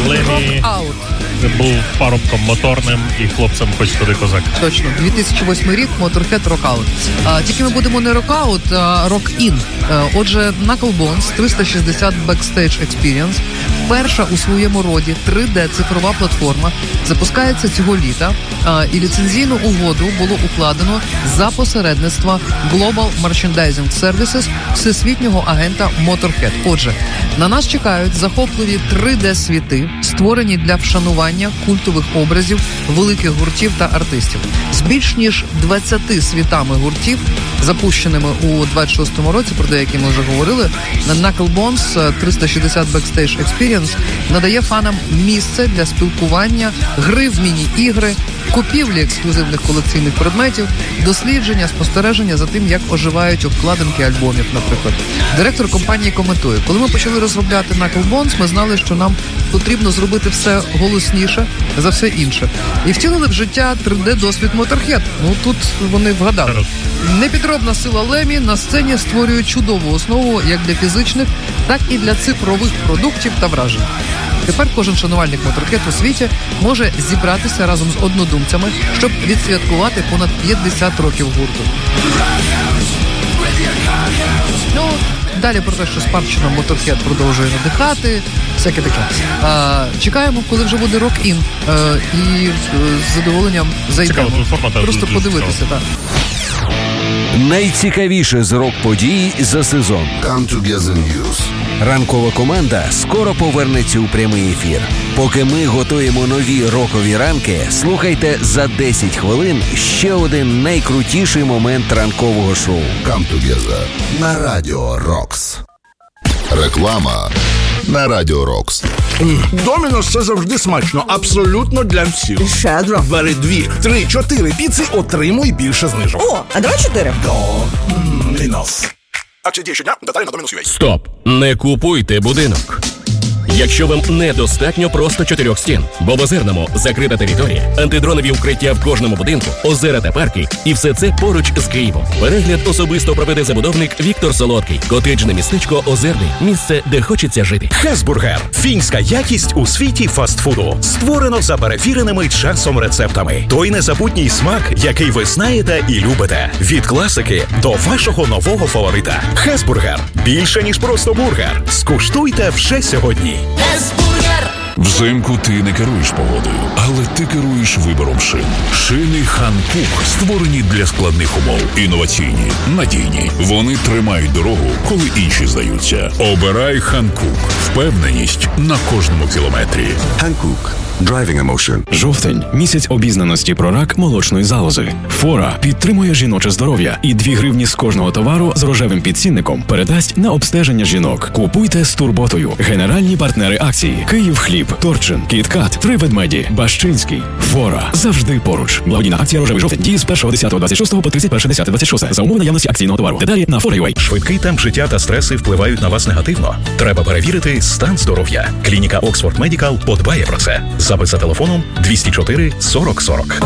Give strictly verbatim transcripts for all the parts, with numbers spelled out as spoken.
Лемі був парубком моторним і хлопцем хоч туди козак. Точно. дві тисячі восьмий рік, Motorhead Rockout. А, тільки ми будемо не Rockout, а Rock-In. А, отже, Knucklebones триста шістдесят Backstage Experience. Перша у своєму роді три де-цифрова платформа запускається цього літа, а, і ліцензійну угоду було укладено за посередництва Global Merchandising Services всесвітнього агента Motorhead. Отже, на нас чекають захопливі три де-світи, створені для вшанування культових образів великих гуртів та артистів. З більш ніж двадцяти світами гуртів, запущеними у двадцять шостому році, про деякі ми вже говорили, Knucklebones триста шістдесят Backstage Experience надає фанам місце для спілкування, гри в міні-ігри, купівлі ексклюзивних колекційних предметів, дослідження, спостереження за тим, як оживають обкладинки альбомів, наприклад. Директор компанії коментує: коли ми почали розробляти Knucklebones, ми знали, що нам потрібно зробити все голосніше за все інше. І втілили в життя три де-досвід Motorhead. Ну, тут вони вгадали. Непідробна сила Лемі на сцені створює чудову основу як для фізичних, так і для цифрових продуктів та вражень. Тепер кожен шанувальник Motorhead у світі може зібратися разом з однодумцями, щоб відсвяткувати понад п'ятдесят років гурту. Ну, далі про те, що спадщина Motorhead продовжує надихати, всяке таке. А, чекаємо, коли вже буде Rock-In, а, і з задоволенням зайдемо. Просто подивитися, так. Найцікавіше з рок-подій за сезон. Come Together News. Ранкова команда скоро повернеться у прямий ефір. Поки ми готуємо нові рокові ранки, слухайте за десять хвилин ще один найкрутіший момент ранкового шоу. Come Together на Радіо Рокс. Реклама на Радіо Рокс. Домінос – це завжди смачно, абсолютно для всіх. Щедро. Бери дві, три, чотири піци, отримуй більше знижок. О, а давай чотири. Домінос. Акція діє щодня, деталі на Домінос.ua. Стоп! Не купуйте будинок. Якщо вам недостатньо просто чотирьох стін, бо в Озерному закрита територія, антидронові укриття в кожному будинку, озера та парки, і все це поруч з Києвом. Перегляд особисто проведе забудовник Віктор Солодкий. Котеджне містечко Озерний. Місце, де хочеться жити. Хесбургер – фінська якість у світі фастфуду. Створено за перевіреними часом рецептами. Той незабутній смак, який ви знаєте і любите. Від класики до вашого нового фаворита. Хесбургер – більше, ніж просто бургер. Скуштуйте вже сьогодні. Взимку ти не керуєш погодою, але ти керуєш вибором шин. Шини Ханкук створені для складних умов. Інноваційні, надійні. Вони тримають дорогу, коли інші здаються. Обирай Ханкук. Впевненість на кожному кілометрі. Ханкук. Driving Emotion. Жовтень – місяць обізнаності про рак молочної залози. Фора підтримує жіноче здоров'я і дві гривні з кожного товару з рожевим підцінником передасть на обстеження жінок. Купуйте з турботою. Генеральні партнери акції: Київхліб, Торчин, Кіткат, Три ведмеді, Бащинський. Фора завжди поруч. Благодійна акція «Рожевий жовтень» діє з першого десятого двадцять шостого по тридцять перше десяте двадцять шосте за умови наявності акційного товару. Деталі на фора крапка ю а. Швидкий темп життя та стреси впливають на вас негативно. Треба перевірити стан здоров'я. Клініка Oxford Medical подбає про це. Запис за телефоном двісті чотири сорок сорок.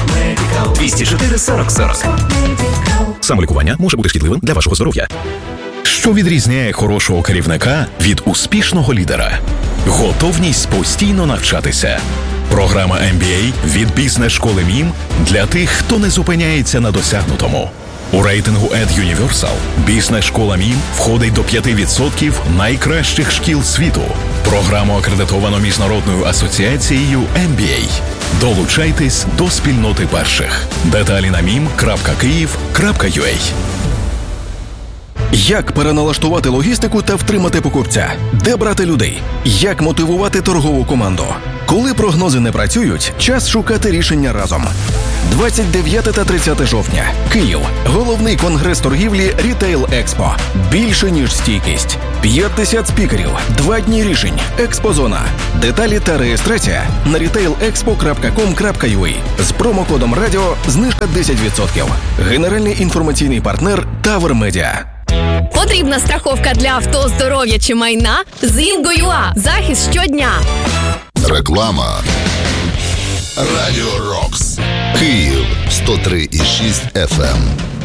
двісті чотири сорок сорок. Самолікування може бути шкідливим для вашого здоров'я. Що відрізняє хорошого керівника від успішного лідера? Готовність постійно навчатися. Програма ем бі ей від бізнес-школи МІМ для тих, хто не зупиняється на досягнутому. У рейтингу EdUniversal бізнес-школа МІМ входить до п'ять відсотків найкращих шкіл світу. Програму акредитовано Міжнародною асоціацією ем бі ей. Долучайтесь до спільноти перших. Деталі на мім крапка київ крапка ю а. Як переналаштувати логістику та втримати покупця? Де брати людей? Як мотивувати торгову команду? Коли прогнози не працюють, час шукати рішення разом. двадцять дев'яте та тридцяте жовтня. Київ. Головний конгрес торгівлі Retail Expo. Більше, ніж стійкість. п'ятдесят спікерів. Два дні рішень. Експозона. Деталі та реєстрація на рітейл експо крапка ком крапка ю а. З промокодом радіо знижка десять відсотків. Генеральний інформаційний партнер Тавер Медіа. Потрібна страховка для авто, здоров'я чи майна? З Інго.ua. Захист щодня. Реклама. Радіо Рокс. Київ сто три і шість еф ем.